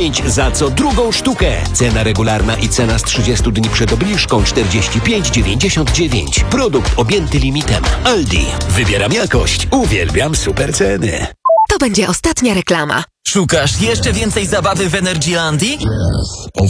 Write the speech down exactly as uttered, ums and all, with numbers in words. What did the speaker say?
dziewięć za co drugą sztukę. Cena regularna i cena z trzydziestu dni przed obniżką czterdzieści pięć dziewięćdziesiąt dziewięć. Produkt objęty limitem. Aldi. Wybieram jakość. Uwielbiam super ceny. To będzie ostatnia reklama. Szukasz jeszcze więcej zabawy w Energylandii?